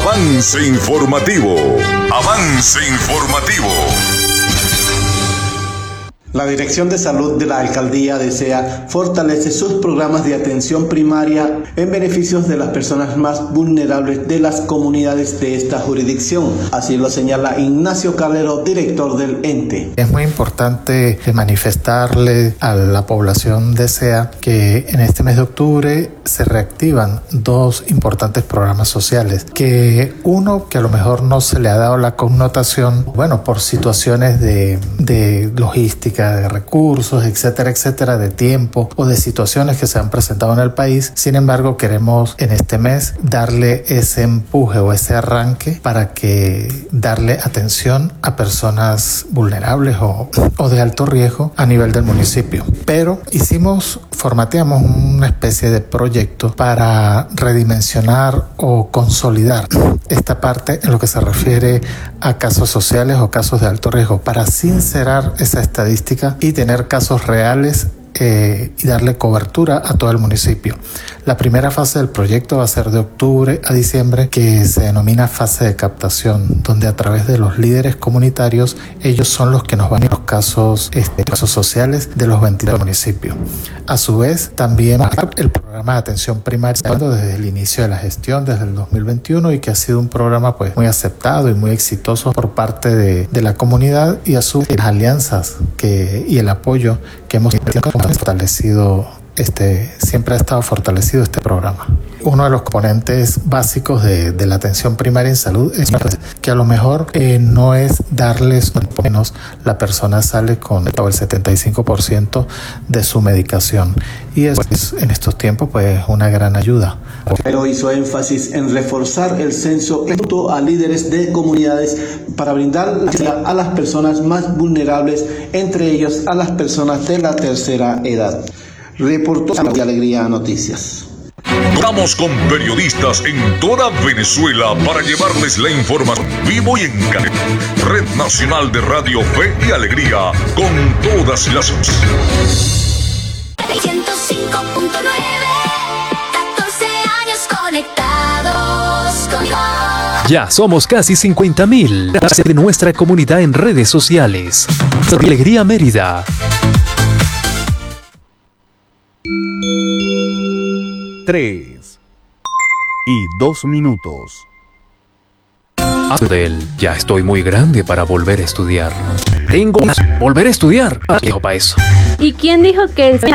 Avance informativo. Avance informativo. La Dirección de Salud de la Alcaldía desea fortalece sus programas de atención primaria en beneficios de las personas más vulnerables de las comunidades de esta jurisdicción. Así lo señala Ignacio Calero, director del ente. Es muy importante manifestarle a la población de SEA que en este mes de octubre se reactivan dos importantes programas sociales. Que uno, que a lo mejor no se le ha dado la connotación, por situaciones de logística, de recursos, etcétera, etcétera, de tiempo o de situaciones que se han presentado en el país. Sin embargo, queremos en este mes darle ese empuje o ese arranque para que darle atención a personas vulnerables o de alto riesgo a nivel del municipio. Pero formateamos una especie de proyecto para redimensionar o consolidar esta parte en lo que se refiere a casos sociales o casos de alto riesgo, para sincerar esa estadística y tener casos reales y darle cobertura a todo el municipio. La primera fase del proyecto va a ser de octubre a diciembre, que se denomina fase de captación, donde a través de los líderes comunitarios, ellos son los que nos van a ir los casos sociales de los 22 municipios. A su vez, también el programa de atención primaria desde el inicio de la gestión, desde el 2021, y que ha sido un programa muy aceptado y muy exitoso por parte de la comunidad, y a su vez las alianzas y el apoyo que hemos fortalecido. Siempre ha estado fortalecido este programa. Uno de los componentes básicos de la atención primaria en salud es que a lo mejor no es darles menos, la persona sale con el 75% de su medicación, y es en estos tiempos una gran ayuda. Pero hizo énfasis en reforzar el censo a líderes de comunidades para brindar a las personas más vulnerables, entre ellos a las personas de la tercera edad. Reportó de Alegría Noticias. Estamos con periodistas en toda Venezuela para llevarles la información vivo y en cadena. Red Nacional de Radio Fe y Alegría, con todas las 105.9, 14 años conectados contigo. Ya somos casi 50,000 de nuestra comunidad en redes sociales. Alegría Mérida. 3:02. Adel, ya estoy muy grande para volver a estudiar. Tengo que volver a estudiar. Para eso. ¿Y quién dijo que